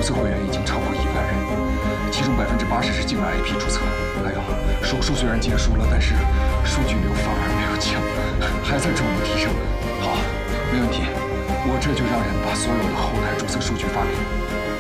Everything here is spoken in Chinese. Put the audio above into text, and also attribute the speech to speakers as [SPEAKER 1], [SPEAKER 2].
[SPEAKER 1] 册会员已经超过1万人，其中80%是境外 IP 注册。还有手术虽然结束了，但是数据流反而没有降，还在逐步提升。好，没问题，我这就让人把所有的后台注册数据发给你。